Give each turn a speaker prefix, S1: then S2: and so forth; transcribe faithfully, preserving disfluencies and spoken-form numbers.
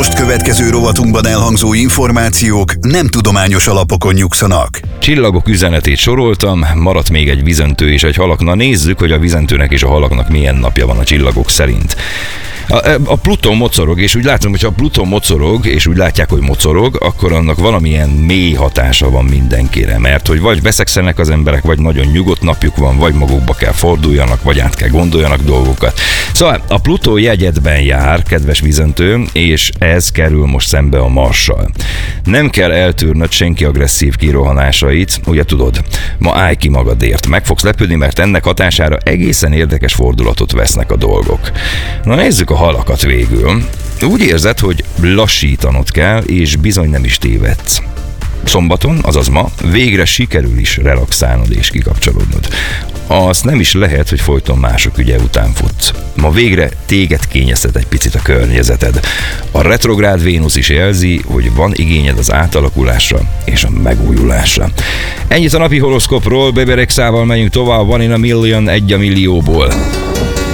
S1: most következő rovatunkban elhangzó információk nem tudományos alapokon nyugszanak.
S2: Csillagok üzenetét soroltam, maradt még egy vizentő és egy halak. Na nézzük, hogy a vizentőnek és a halaknak milyen napja van a csillagok szerint. A, a Plutó mocorog, és úgy látom, hogy ha a Plutó mocorog, és úgy látják, hogy mocorog, akkor annak valamilyen mély hatása van mindenkire, mert hogy vagy veszekszenek az emberek, vagy nagyon nyugodt napjuk van, vagy magukba kell forduljanak, vagy át kell gondoljanak dolgokat. Szóval a Plutó jegyedben jár, kedves vizentő, és ez kerül most szembe a Marssal. Nem kell eltűrnöd senki agresszív kirohanásait, ugye tudod, ma állj ki magadért, meg fogsz lepődni, mert ennek hatására egészen érdekes fordulatot vesznek a dolgok. Na nézzük a halakat végül. Úgy érzed, hogy lassítanod kell, és bizony nem is tévedsz. Szombaton, azaz ma, végre sikerül is relaxálnod és kikapcsolódnod. Az nem is lehet, hogy folyton mások ügye után futsz. Ma végre téged kényeztet egy picit a környezeted. A retrográd Vénusz is jelzi, hogy van igényed az átalakulásra és a megújulásra. Ennyit a napi horoszkópról, Bebe Rexával megyünk tovább, One in a Million, egy a millióból.